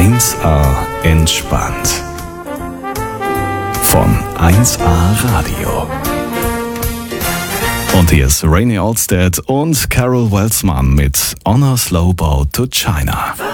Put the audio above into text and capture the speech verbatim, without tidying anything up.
eins A entspannt. Von eins A Radio. Und hier ist Rainy Alstead und Carol Welsman mit On a Slow Boat to China.